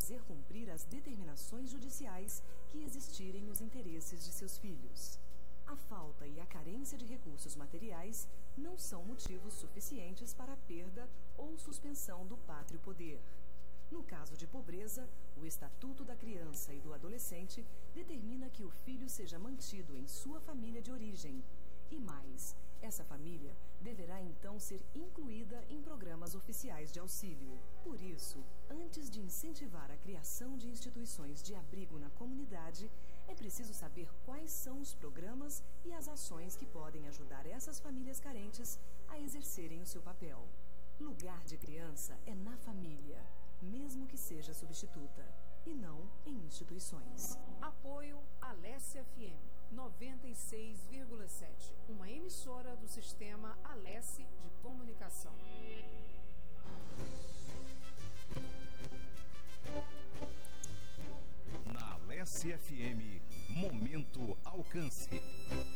fazer cumprir as determinações judiciais que existirem nos interesses de seus filhos. A falta e a carência de recursos materiais não são motivos suficientes para a perda ou suspensão do pátrio poder. No caso de pobreza, o Estatuto da Criança e do Adolescente determina que o filho seja mantido em sua família de origem. E mais, essa família deverá então ser incluída em programas oficiais de auxílio. Por isso, antes de incentivar a criação de instituições de abrigo na comunidade, é preciso saber quais são os programas e as ações que podem ajudar essas famílias carentes a exercerem o seu papel. Lugar de criança é na família, mesmo que seja substituta, e não em instituições. Apoio Alesse FM 96,7, uma emissora do sistema Alesse de comunicação. Na Alesse FM, Momento Alcance.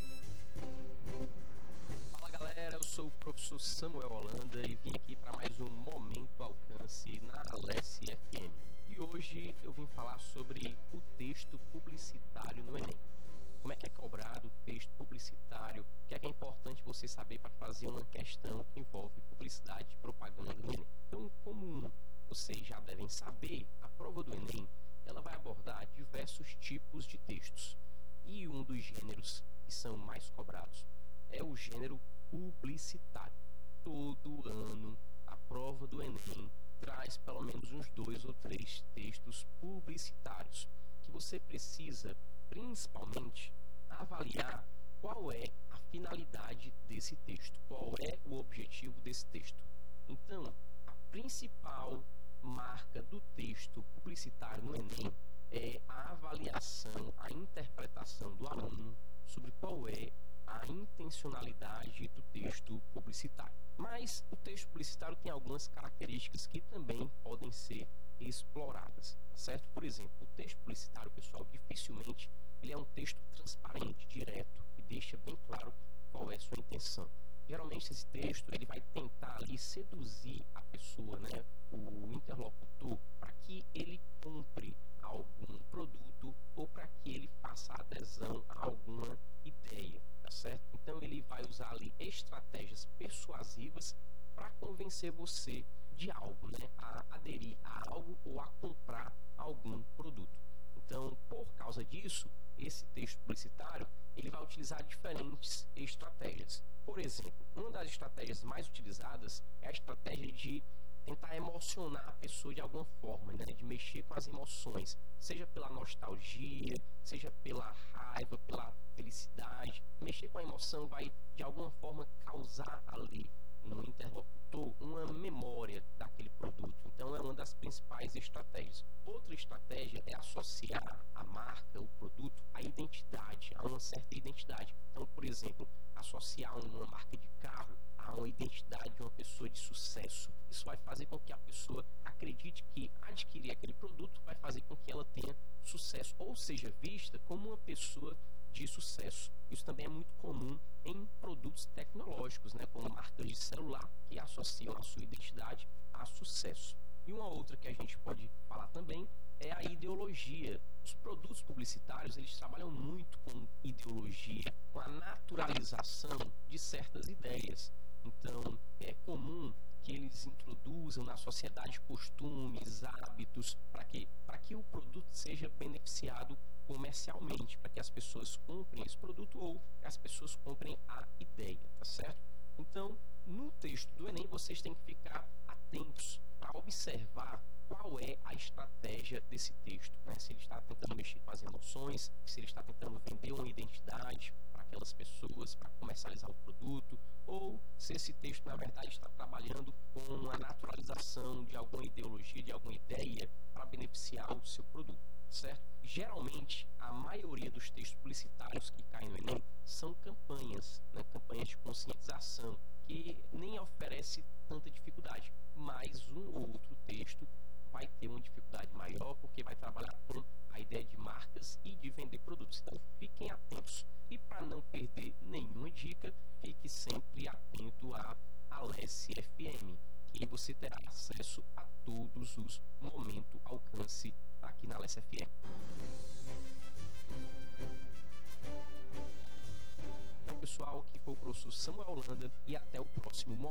Fala galera, eu sou o professor Samuel Holanda e vim aqui para mais um Momento Alcance na Alesse FM. E hoje eu vim falar sobre o texto publicitário no Enem. Como é que é cobrado o texto publicitário? O que é importante você saber para fazer uma questão que envolve publicidade e propaganda no Enem? Então, como vocês já devem saber, a prova do Enem ela vai abordar diversos tipos de textos. E um dos gêneros que são mais cobrados é o gênero publicitário. Todo ano, a prova do Enem traz pelo menos uns 2 ou 3 textos publicitários que você precisa, principalmente, avaliar qual é a finalidade desse texto, qual é o objetivo desse texto. Então, a principal marca do texto publicitário no Enem é a avaliação, a interpretação do aluno sobre qual é a intencionalidade do texto publicitário. Mas o texto publicitário tem algumas características que também podem ser exploradas, certo? Por exemplo, o texto publicitário, pessoal, dificilmente ele é um texto transparente, direto, e deixa bem claro qual é a sua intenção. Geralmente esse texto ele vai tentar ali seduzir a pessoa, né, o interlocutor, para que ele compre algum produto ou para que ele faça adesão a alguma ideia, tá certo? Então ele vai usar ali estratégias persuasivas para convencer você de algo, né, a aderir a algo ou a comprar algum produto. Então, por causa disso, esse texto publicitário ele vai utilizar diferentes estratégias. Por exemplo, uma das estratégias mais utilizadas é a estratégia de tentar emocionar a pessoa de alguma forma, né? De mexer com as emoções, seja pela nostalgia, seja pela raiva, pela felicidade. Mexer com a emoção vai, de alguma forma, causar ali no interlocutor uma memória daquele produto. Então é uma das principais estratégias. Outra estratégia é associar a marca, o produto, à identidade, a uma certa identidade. Então, por exemplo, associar uma marca de carro a uma identidade de uma pessoa de sucesso. Isso vai fazer com que a pessoa acredite que adquirir aquele produto vai fazer com que ela tenha sucesso, ou seja vista como uma pessoa de sucesso. Isso também é muito comum em produtos tecnológicos, né, como marcas de celular que associam a sua identidade a sucesso. E uma outra que a gente pode falar também é a ideologia. Os produtos publicitários eles trabalham muito com ideologia, com a naturalização de certas ideias. Então é comum que eles introduzam na sociedade costumes, hábitos, para que o produto seja beneficiado comercialmente, para que as pessoas comprem esse produto ou as pessoas comprem a ideia, tá certo? Então, no texto do Enem, vocês têm que ficar atentos para observar qual é a estratégia desse texto, né? Se ele está tentando mexer com as emoções, se ele está tentando vender uma identidade para aquelas pessoas, para comercializar o produto, ou se esse texto, na verdade, está trabalhando com a naturalização de alguma ideologia, de alguma ideia para beneficiar o seu produto, certo? Geralmente, a maioria dos textos publicitários que caem no Enem são campanhas, né? Campanhas de conscientização, que nem oferece tanta dificuldade, mas um ou outro texto vai ter uma dificuldade maior porque vai trabalhar com a ideia de marcas e de vender produtos. Então fiquem atentos. E para não perder nenhuma dica, fique sempre atento à Alesse FM. que você terá acesso a todos os Momento Alcance aqui na Alesse FM. Então, pessoal, aqui foi o professor Samuel Holanda e até o próximo momento.